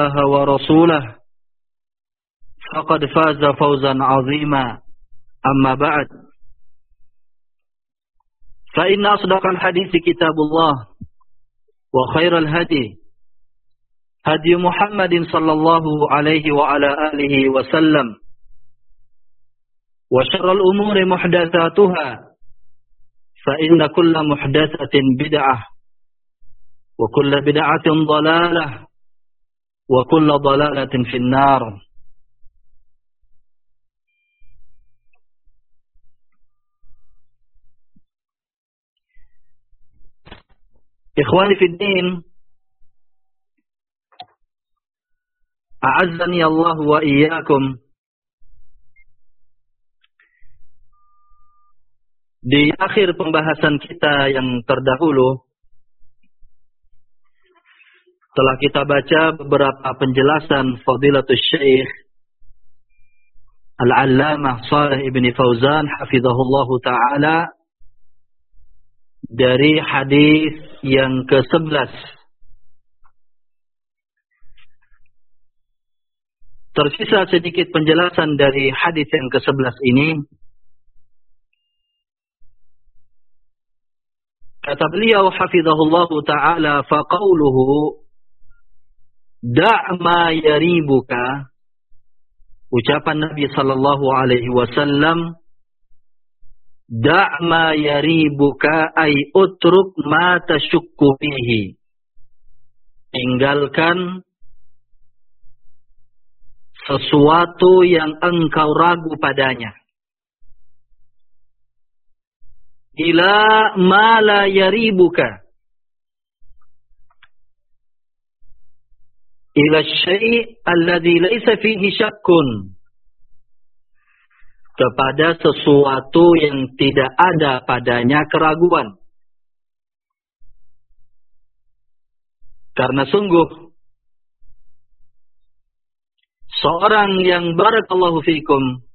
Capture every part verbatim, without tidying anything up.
الله ورسوله فقد فاز فوزا عظيما أما بعد فإن أصدق الحديث كتاب الله وخير الهدي هدي محمد صلى الله عليه وعلى آله وسلم وشر الأمور محدثاتها فإن كل محدثة بدعة وكل بدعة ضلالة وكل ضلالة في النار. إخواني في الدين أعزني الله وإياكم. Di akhir pembahasan kita yang terdahulu telah kita baca beberapa penjelasan Fadilatul Syekh Al-Allamah Shalih Ibn Fauzan hafizahullahu ta'ala dari hadis yang kesebelas. Tersisa sedikit penjelasan dari hadis yang kesebelas ini. Kata beliau hafizahullahu ta'ala, faqauluhu da' ma yaribuka, ucapan Nabi sallallahu alaihi wasallam, da' ma yaribuka ay utruk ma tashukku fihi, tinggalkan sesuatu yang engkau ragu padanya. Ila ma la yaribuka, ila syai' alladhi laysa fihi syakkun, kepada sesuatu yang tidak ada padanya keraguan. Karena sungguh seorang yang barakallahu fikum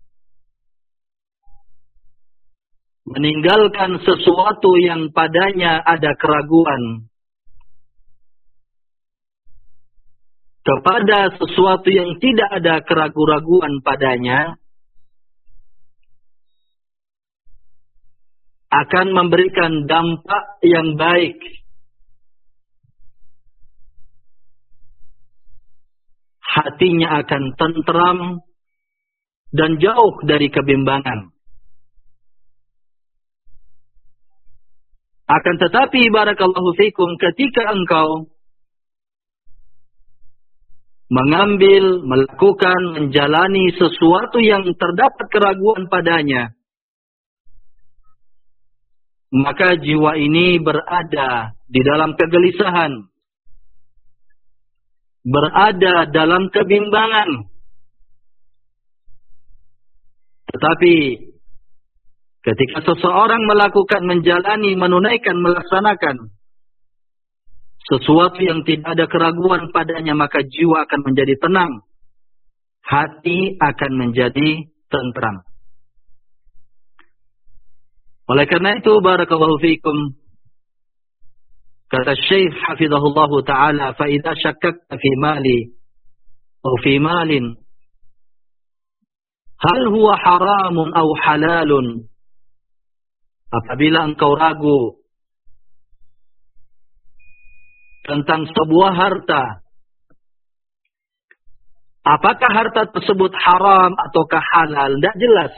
meninggalkan sesuatu yang padanya ada keraguan kepada sesuatu yang tidak ada keraguan padanya akan memberikan dampak yang baik. Hatinya akan tentram dan jauh dari kebimbangan. Akan tetapi barakallahu fikum, ketika engkau mengambil, melakukan, menjalani sesuatu yang terdapat keraguan padanya, maka jiwa ini berada di dalam kegelisahan, berada dalam kebimbangan. Tetapi ketika seseorang melakukan, menjalani, menunaikan, melaksanakan sesuatu yang tidak ada keraguan padanya, maka jiwa akan menjadi tenang, hati akan menjadi tentram. Oleh karena itu barakallahu fikum, kata Syekh hafizahullahu ta'ala, fa idza syakkakta fi mali atau fi malin hal huwa haramun aw halalun, apabila engkau ragu tentang sebuah harta, apakah harta tersebut haram ataukah halal, tidak jelas,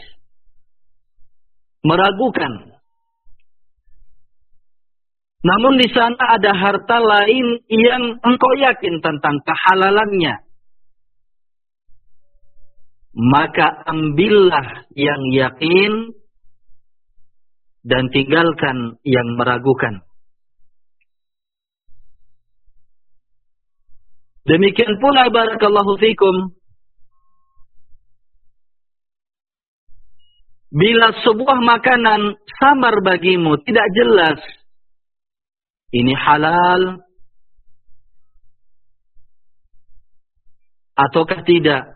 meragukan. Namun di sana ada harta lain yang engkau yakin tentang kehalalannya, maka ambillah yang yakin dan tinggalkan yang meragukan. Demikian pula barakallahu fikum, bila sebuah makanan samar bagimu, tidak jelas ini halal ataukah tidak,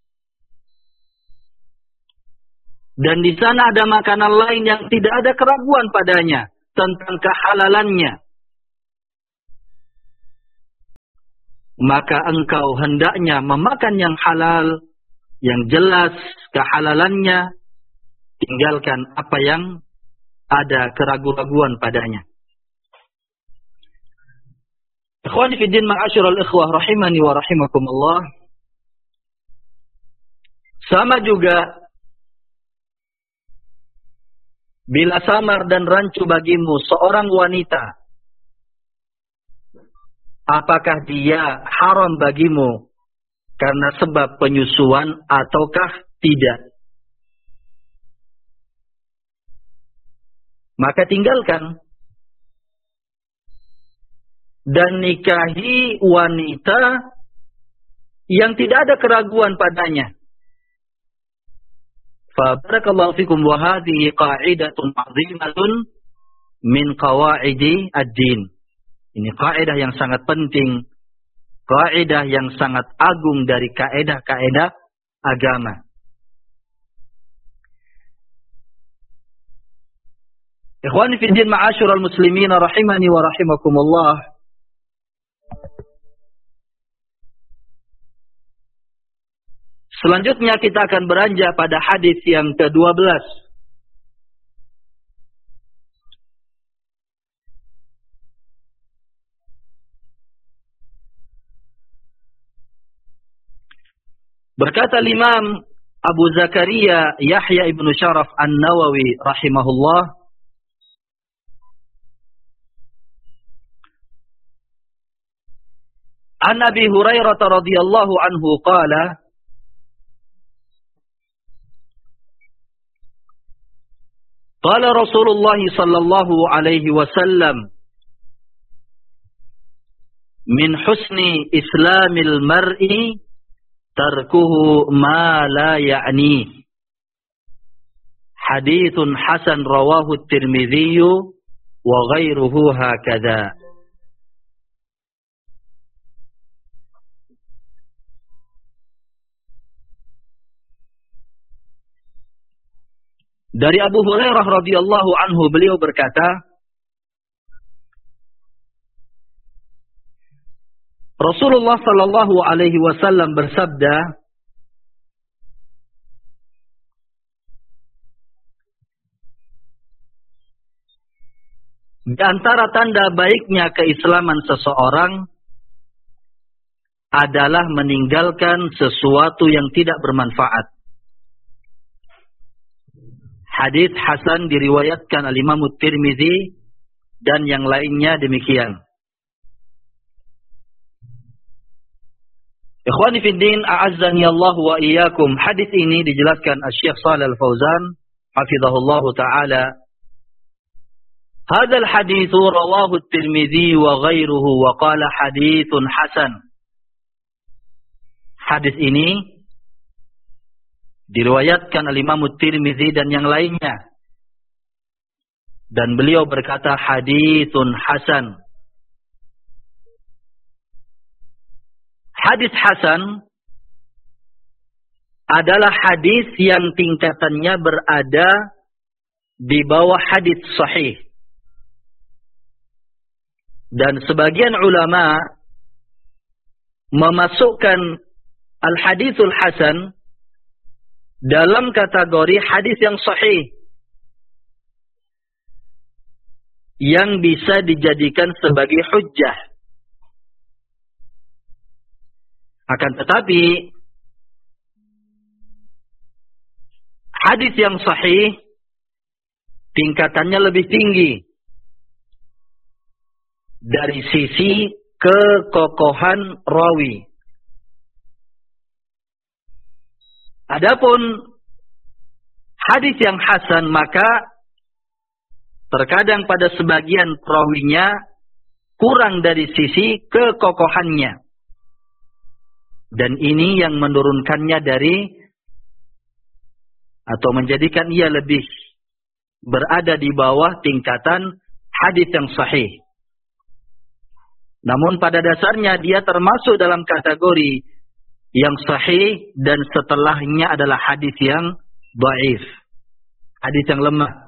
dan di sana ada makanan lain yang tidak ada keraguan padanya tentang kehalalannya, maka engkau hendaknya memakan yang halal, yang jelas kehalalannya, tinggalkan apa yang ada keraguan-raguan padanya. Ikhwani fi din, ma'asyiral ikhwah rahimani wa rahimakumullah. Sama juga bila samar dan rancu bagimu seorang wanita, apakah dia haram bagimu karena sebab penyusuan ataukah tidak? Maka tinggalkan dan nikahi wanita yang tidak ada keraguan padanya. Fa barakallahu fikum, wa hadhihi qa'idatun 'azimatun min qawaidi ad-din. Ini kaidah yang sangat penting, kaidah yang sangat agung dari kaidah-kaidah agama. Ikhwani fi din, ma'asyiral muslimin rahimani wa rahimakumullah. Selanjutnya kita akan beranjak pada hadis yang kedua belas. Berkata Imam Abu Zakaria Yahya ibn Sharaf An-Nawawi rahimahullah, An Abi Hurairah radhiyallahu anhu qala, qala Rasulullah sallallahu alaihi wasallam, min husni islamil mar'i tarkuhu ma la ya'ni. Hadithun hasan rawahu at-Tirmidzi wa ghairuhu hakadha. Dari Abu Hurairah radhiyallahu anhu, beliau berkata, Rasulullah sallallahu alaihi wasallam bersabda, di antara tanda baiknya keislaman seseorang adalah meninggalkan sesuatu yang tidak bermanfaat. Hadits hasan diriwayatkan al-Imam At-Tirmidzi dan yang lainnya demikian. Ikhwani fi din, a'azzani Allah wa iyyakum. Hadis ini dijelaskan Asy-Syaikh Shalih Al-Fauzan hafizahullah taala. Hadzal hadits rawahu At-Tirmidzi wa ghairuhu wa qala haditsun hasan. Hadis ini diriwayatkan al-Imam At-Tirmidzi dan yang lainnya, dan beliau berkata haditsun hasan. Hadis hasan adalah hadis yang tingkatannya berada di bawah hadis sahih. Dan sebagian ulama memasukkan al-haditsul hasan dalam kategori hadis yang sahih, yang bisa dijadikan sebagai hujjah. Akan tetapi hadis yang sahih tingkatannya lebih tinggi dari sisi kekokohan rawi. Adapun hadis yang hasan, maka terkadang pada sebagian perawinya kurang dari sisi kekokohannya. Dan ini yang menurunkannya dari, atau menjadikan ia lebih berada di bawah tingkatan hadis yang sahih. Namun pada dasarnya dia termasuk dalam kategori yang sahih, dan setelahnya adalah hadis yang dhaif, hadis yang lemah.